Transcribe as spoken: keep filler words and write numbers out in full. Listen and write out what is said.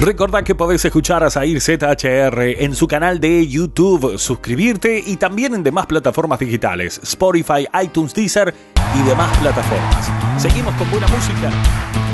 Recordá que podés escuchar a Zahir Z H R en su canal de YouTube, suscribirte y también en demás plataformas digitales, Spotify, iTunes, Deezer y demás plataformas. Seguimos con buena música.